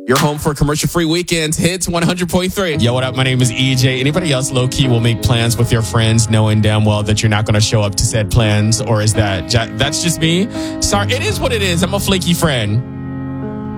Your home for commercial-free weekends. Hits 100.3. Yo, what up? My name is EJ. Anybody else low-key will make plans with your friends knowing damn well that you're not going to show up to said plans? Or is that's just me? Sorry, it is what it is. I'm a flaky friend.